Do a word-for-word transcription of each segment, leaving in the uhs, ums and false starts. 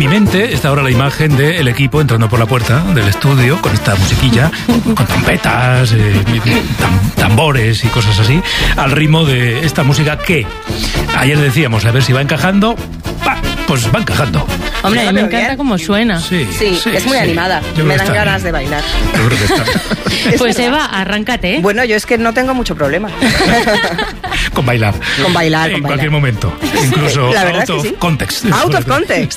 mi mente está ahora la imagen del equipo entrando por la puerta del estudio con esta musiquilla, con trompetas, eh, tam, tambores y cosas así, al ritmo de esta música que ayer decíamos, a ver si va encajando. ¡Bah! Pues va encajando. Hombre, a mí me encanta bien cómo suena. Sí, sí, sí es muy sí. animada. Yo me dan ganas bien. de bailar. Yo creo que está. Pues Eva, arráncate. Bueno, yo es que no tengo mucho problema. Con bailar. Con bailar, En con cualquier bailar. momento. Incluso La verdad out of sí. context. Out of context.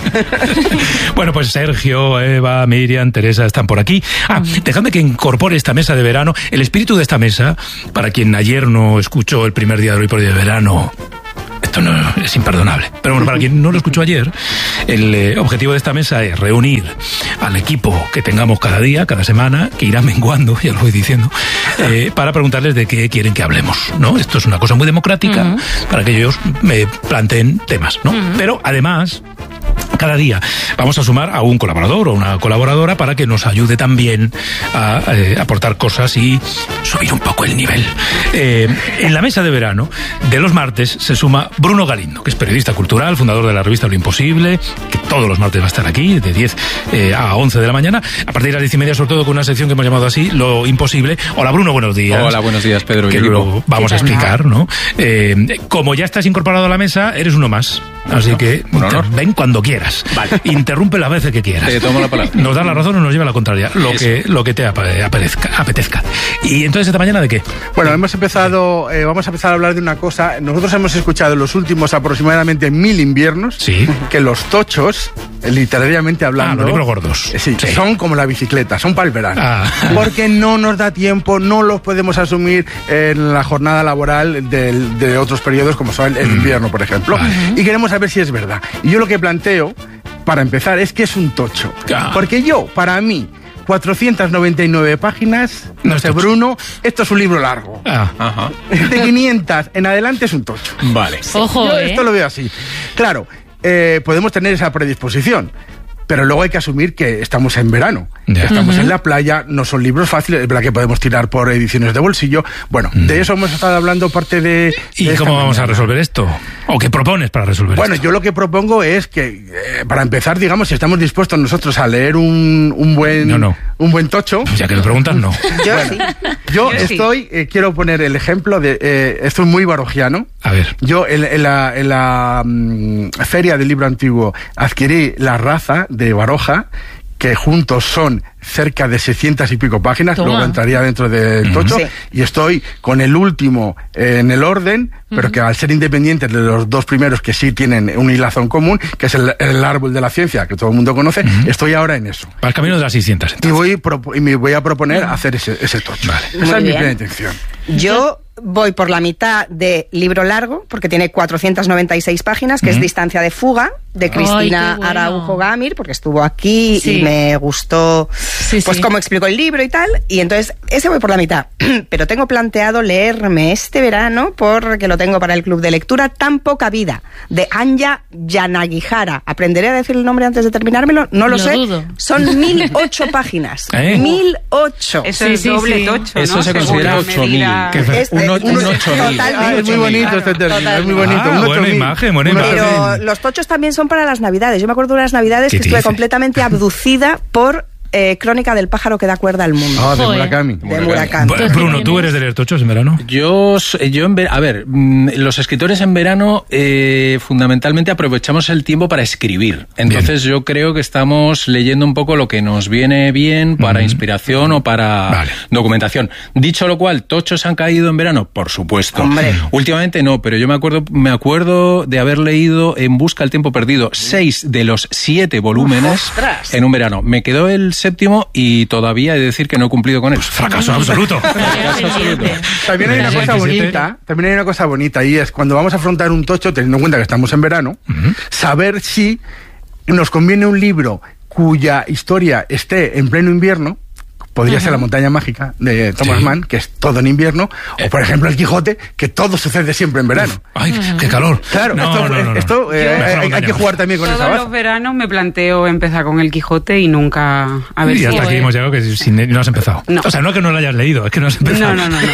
Bueno, pues Sergio, Eva, Miriam, Teresa están por aquí. Ah, mm. dejadme que incorpore esta mesa de verano. El espíritu de esta mesa, para quien ayer no escuchó el primer día de Hoy por Hoy de Verano, esto no es imperdonable. Pero bueno, para quien no lo escuchó ayer, el eh, objetivo de esta mesa es reunir al equipo que tengamos cada día, cada semana, que irá menguando, ya lo voy diciendo, eh, para preguntarles de qué quieren que hablemos, ¿no? Esto es una cosa muy democrática, uh-huh. para que ellos me planteen temas, ¿no? Uh-huh. Pero además, cada día vamos a sumar a un colaborador o una colaboradora para que nos ayude también a eh, aportar cosas y subir un poco el nivel. Eh, en la mesa de verano de los martes se suma Bruno Galindo, que es periodista cultural, fundador de la revista Lo Imposible, que todos los martes va a estar aquí, de diez eh, a once de la mañana, a partir de las diez y media, sobre todo con una sección que hemos llamado así, Lo Imposible. Hola Bruno, buenos días. Hola, buenos días Pedro. Que lo vamos a explicar, ¿no? Eh, como ya estás incorporado a la mesa, eres uno más. Así no, que no, no. ven cuando quieras. Vale. Interrumpe las veces que quieras. Te tomo la palabra. Nos da la razón o nos lleva a la contraria. Lo que, lo que te apetezca, apetezca. Y entonces, ¿esta mañana de qué? Bueno, hemos empezado, eh, vamos a empezar a hablar de una cosa. Nosotros hemos escuchado en los últimos aproximadamente mil inviernos, ¿sí?, que los tochos, literariamente hablando, ah, los libros gordos, eh, sí, sí, son como la bicicleta, son para el verano. Ah. Porque no nos da tiempo, no los podemos asumir en la jornada laboral de, de otros periodos, como son el invierno, por ejemplo. Vale. Y queremos saber si es verdad. Y yo lo que planteo, para empezar, es que es un tocho. Ah. Porque yo, para mí, cuatrocientas noventa y nueve páginas, no, no sé, tocho. Bruno, esto es un libro largo. Ah. Ajá. De quinientas en adelante es un tocho. Vale. Ojo, yo ¿eh? esto lo veo así. Claro, eh, podemos tener esa predisposición, pero luego hay que asumir que estamos en verano, yeah. estamos uh-huh. en la playa, no son libros fáciles, es verdad que podemos tirar por ediciones de bolsillo. Bueno, mm. de eso hemos estado hablando parte de... ¿Y de cómo vamos mañana. a resolver esto? ¿O qué propones para resolver bueno, esto? Bueno, yo lo que propongo es que, eh, para empezar, digamos, si estamos dispuestos nosotros a leer un, un buen no, no. un buen tocho... Ya que me preguntas, no. Yo bueno, sí. Yo, Yo estoy, sí. Eh, quiero poner el ejemplo de... Eh, esto es muy barogiano. A ver. Yo en, en la, en la um, Feria del Libro Antiguo adquirí La Raza de Baroja, que juntos son cerca de seiscientas y pico páginas. Toma. Luego entraría dentro del tocho, uh-huh. sí. y estoy con el último eh, en el orden, uh-huh. pero que al ser independientes de los dos primeros, que sí tienen un hilazón común, que es el, el árbol de la ciencia, que todo el mundo conoce, uh-huh. estoy ahora en eso. Al camino de las seiscientas, entonces. Y, voy pro- y me voy a proponer uh-huh. hacer ese, ese tocho. Vale. Esa Muy es bien. mi primera intención. Yo voy por la mitad de libro largo, porque tiene cuatrocientas noventa y seis páginas, que uh-huh. es Distancia de Fuga, de Cristina Ay, bueno. Araujo Gamir, porque estuvo aquí sí. y me gustó sí, pues sí. cómo explicó el libro y tal, y entonces ese voy por la mitad. Pero tengo planteado leerme este verano, porque lo tengo para el club de lectura, Tan poca vida, de Anja Yanagihara. ¿Aprenderé a decir el nombre antes de terminármelo? No lo, Lo sé. dudo. Son mil ocho páginas. ¿Eh? Mil ocho. Eso Sí, es sí, doble sí. tocho, ¿no? Eso se Según considera la ocho mil. medida. ¿Qué fue? Este, Un, o- un uno- ocho mil. totalmente. Ah, es muy bonito este término, es muy bonito. Ah, un ocho buena mil. imagen, buena Un ocho imagen. mil. Pero los tochos también son para las navidades. Yo me acuerdo de unas navidades ¿Qué que estuve dice? completamente abducida por eh, Crónica del pájaro que da cuerda al mundo. Ah, de Joder. Murakami. de Murakami. Bu- Bruno, ¿tú eres de leer tochos en verano? Yo, yo en ver, a ver, mm, los escritores en verano eh, fundamentalmente aprovechamos el tiempo para escribir. Entonces bien. Yo creo que estamos leyendo un poco lo que nos viene bien para uh-huh. inspiración o para vale. documentación. Dicho lo cual, ¿tochos han caído en verano? Por supuesto. Hombre. Últimamente no, pero yo me acuerdo, me acuerdo de haber leído En busca del tiempo perdido seis de los siete volúmenes ¡Ostras! en un verano. Me quedó el séptimo y todavía he de decir que no he cumplido con él. Fracaso absoluto. Fracaso absoluto. También hay una cosa veintisiete. bonita, también hay una cosa bonita, y es cuando vamos a afrontar un tocho, teniendo en cuenta que estamos en verano, Uh-huh. saber si nos conviene un libro cuya historia esté en pleno invierno, podría Ajá. ser La montaña mágica de Thomas Sí. Mann, que es todo en invierno, o por ejemplo El Quijote, que todo sucede siempre en verano. Ay, qué calor. Claro, No, esto, no, no, no. esto, eh, Mejor hay, La hay montaña que jugar también con esa Todos base. los veranos me planteo empezar con El Quijote y nunca a ver Y si... hasta aquí hemos llegado que sin, no has empezado. No. O sea, no es que no lo hayas leído, es que no has empezado. No, no, no, no.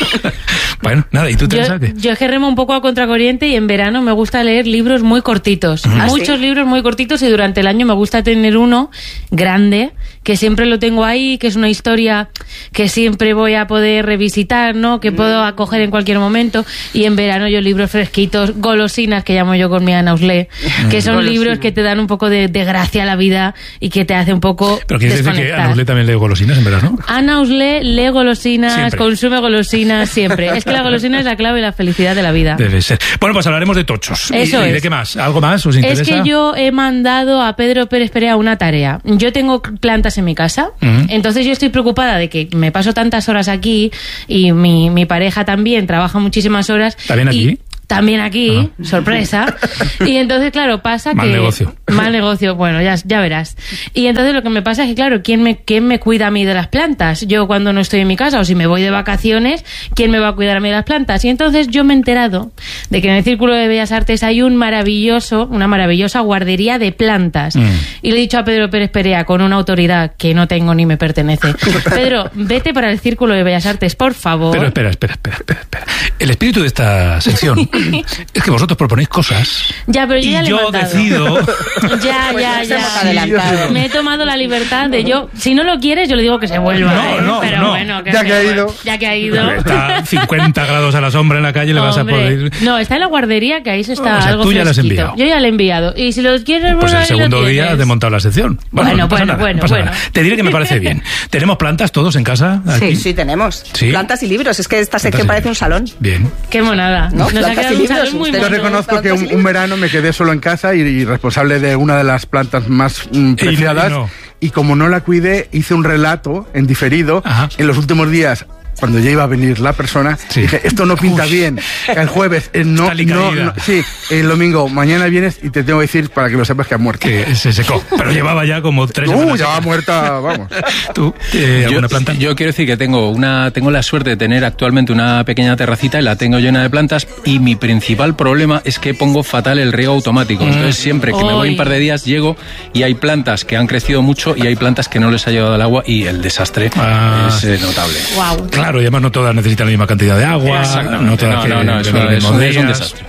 Bueno, nada, ¿y tú, Yo, Teresa, qué? yo es que remo un poco a contracorriente y en verano me gusta leer libros muy cortitos. ¿Ah, Muchos sí? libros muy cortitos y durante el año me gusta tener uno grande, que siempre lo tengo ahí, que es una historia que siempre voy a poder revisitar, ¿no? Que puedo acoger en cualquier momento. Y en verano yo libros fresquitos, golosinas, que llamo yo con mi Ana Auslé, que son Golosinas. libros que te dan un poco de, de gracia a la vida y que te hace un poco ¿Pero quieres decir que desconectar. Ana Auslé también lee golosinas en verano? Ana Auslé lee golosinas, Siempre. consume golosinas siempre. Es que la golosina es la clave de la felicidad de la vida. Debe ser. Bueno, pues hablaremos de tochos. Eso ¿Y, y es. de qué más? ¿Algo más os interesa? Es que yo he mandado a Pedro Pérez Perea una tarea. Yo tengo plantas en mi casa, Ujú. entonces yo estoy preocupada de que me paso tantas horas aquí y mi, mi pareja también trabaja muchísimas horas. ¿También y- aquí? También aquí, sorpresa. Y entonces, claro, pasa Mal que... negocio. Mal negocio, bueno, ya, ya verás. Y entonces lo que me pasa es que, claro, ¿quién me, ¿quién me cuida a mí de las plantas? Yo cuando no estoy en mi casa o si me voy de vacaciones, ¿quién me va a cuidar a mí de las plantas? Y entonces yo me he enterado de que en el Círculo de Bellas Artes hay un maravilloso, una maravillosa guardería de plantas. Mm. Y le he dicho a Pedro Pérez Perea, con una autoridad que no tengo ni me pertenece: Pedro, vete para el Círculo de Bellas Artes, por favor. Pero espera, espera, espera, espera, espera. El espíritu de esta sección es que vosotros proponéis cosas Ya, pero yo y ya le he yo mandado. decido... Ya, Pues ya, nos hemos ya. adelantado. Me he tomado la libertad de yo, si no lo quieres, yo le digo que se vuelva. No, ¿eh? no, pero no. bueno, que Ya se que ha vuelva. ido. Ya que ha ido. Está a cincuenta grados a la sombra en la calle, le vas a Hombre. poder... No, está en la guardería, que ahí se está O sea, algo tú ya lo has fresquito. enviado. Yo ya le he enviado. Y si lo quieres, Pues bueno, el ahí lo segundo día tienes. has desmontado la sección. Bueno, no pasa bueno, nada, bueno, no pasa bueno. nada. Te diré que me parece bien. ¿Tenemos plantas todos en casa? Aquí? Sí, sí, tenemos. ¿Sí? Plantas y libros. Es que esta sección Plantas y parece un salón. Bien. Qué monada. No, Nos ha plantas quedado y un libros, salón muy usted Yo Bueno, mono. reconozco que un, plantas y un verano me quedé solo en casa y, y responsable de una de las plantas más mm, preciadas. y no. Y como no la cuidé, hice un relato en diferido. Ajá. En los últimos días, cuando ya iba a venir la persona, Sí. dije, esto no pinta Uy. bien. El jueves, eh, no, Está alicaída. no, no, sí, el domingo, mañana vienes y te tengo que decir para que lo sepas que ha muerto. Que se secó. Pero llevaba ya como tres Uh, semanas. ya va seca. muerta, vamos. ¿Tú? Eh, ¿Alguna yo, planta? yo quiero decir que tengo una tengo la suerte de tener actualmente una pequeña terracita y la tengo llena de plantas, y mi principal problema es que pongo fatal el riego automático. Mm. Entonces siempre que me voy Ay. un par de días llego y hay plantas que han crecido mucho y hay plantas que no les ha llegado el agua y el desastre Ah. es eh, notable. Wow. Claro, y además no todas necesitan la misma cantidad de agua, Exactamente. no todas No, que no, no, que eso los es mismos un- es un días. desastre.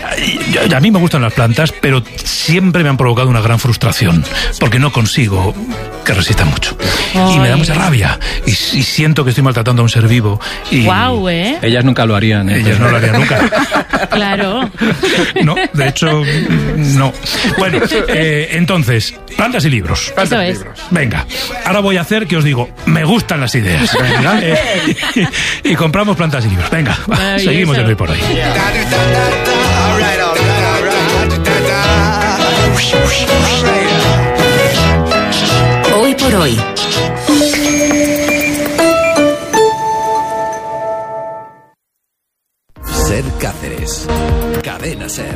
Y yo- a mí me gustan las plantas, pero siempre me han provocado una gran frustración, porque no consigo que resistan mucho. Y me da Ay. mucha rabia, y, y siento que estoy maltratando a un ser vivo. Y Wow, ¿eh? Ellas nunca lo harían. ¿eh? ellas no lo harían nunca. Claro. No, de hecho, no. Bueno, eh, entonces, plantas y libros. Eso es. Venga, ahora voy a hacer que os digo, me gustan las ideas. Eh, y, y compramos plantas y libros. Venga, va, Maravilloso. seguimos en Hoy por Hoy. Hoy por hoy. Ser Cáceres. Cadena Ser.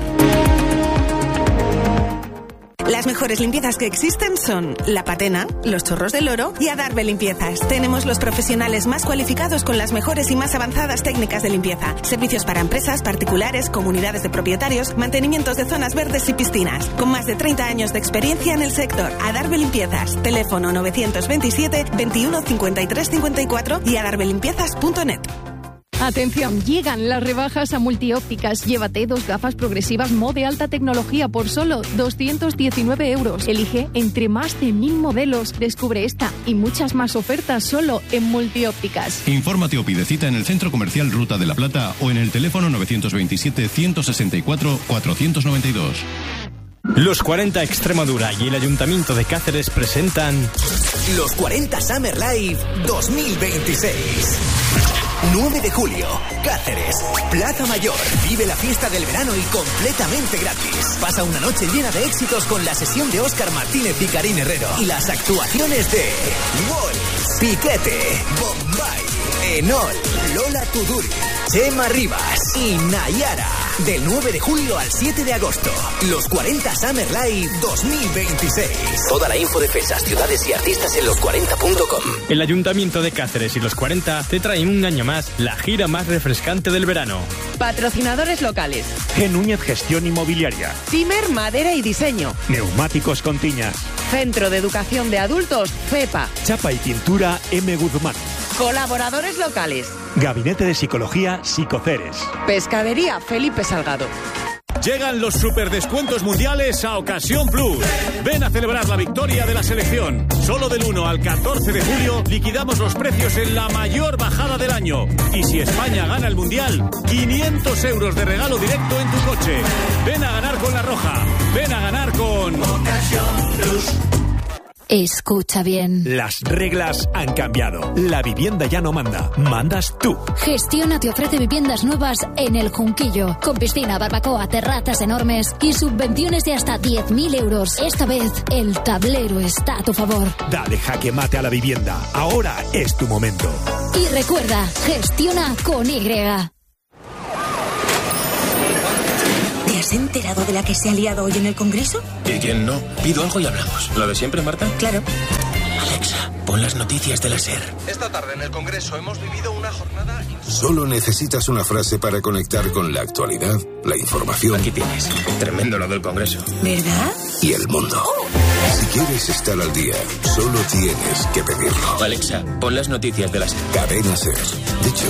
Las mejores limpiezas que existen son La Patena, Los Chorros del Oro y Adarve Limpiezas. Tenemos los profesionales más cualificados con las mejores y más avanzadas técnicas de limpieza. Servicios para empresas, particulares, comunidades de propietarios, mantenimientos de zonas verdes y piscinas. Con más de treinta años de experiencia en el sector. Adarve Limpiezas. Teléfono nueve dos siete, veintiuno, cincuenta y tres, cincuenta y cuatro y adarve limpiezas punto net. Atención, llegan las rebajas a Multiópticas. Llévate dos gafas progresivas Mo de alta tecnología por solo doscientos diecinueve euros. Elige entre más de mil modelos. Descubre esta y muchas más ofertas solo en Multiópticas. Infórmate o pide cita en el Centro Comercial Ruta de la Plata o en el teléfono nueve dos siete, uno seis cuatro, cuatro nueve dos. Los cuarenta Extremadura y el Ayuntamiento de Cáceres presentan Los cuarenta Summer Live dos mil veintiséis. nueve de julio, Cáceres, Plaza Mayor. Vive la fiesta del verano y completamente gratis. Pasa una noche llena de éxitos con la sesión de Óscar Martínez y Karin Herrero. Y las actuaciones de Wolf, Piquete, Bombay, Enol, Lola Tuduri, Chema Rivas y Nayara. Del nueve de julio al siete de agosto. Los cuarenta Summer Live dos mil veintiséis. Toda la info de fechas, ciudades y artistas en los cuarenta punto com. El Ayuntamiento de Cáceres y los cuarenta te traen un año más la gira más refrescante del verano. Patrocinadores locales: G. Núñez Gestión Inmobiliaria, Zimmer Madera y Diseño, Neumáticos Contiñas, Centro de Educación de Adultos FEPA, Chapa y Pintura M. Guzmán. Colaboradores locales: Gabinete de Psicología Psicoceres, Pescadería Felipe Salgado. Llegan los superdescuentos mundiales a Ocasión Plus. Ven a celebrar la victoria de la selección. Solo del uno al catorce de julio liquidamos los precios en la mayor bajada del año. Y si España gana el mundial, quinientos euros de regalo directo en tu coche. Ven a ganar con La Roja. Ven a ganar con Ocasión Plus. Escucha bien. Las reglas han cambiado. La vivienda ya no manda. Mandas tú. Gestiona te ofrece viviendas nuevas en El Junquillo. Con piscina, barbacoa, terrazas enormes y subvenciones de hasta diez mil euros. Esta vez, el tablero está a tu favor. Dale jaque mate a la vivienda. Ahora es tu momento. Y recuerda, gestiona con Y. ¿Te has enterado de la que se ha liado hoy en el Congreso? ¿Y quién no? Pido algo y hablamos. ¿Lo de siempre, Marta? Claro. Alexa, pon las noticias de la SER. Esta tarde en el Congreso hemos vivido una jornada... Solo necesitas una frase para conectar con la actualidad, la información... Aquí tienes. Tremendo lo del Congreso. ¿Verdad? Y el mundo. Si quieres estar al día, solo tienes que pedirlo. Alexa, pon las noticias de la SER. Cadena SER. Dicho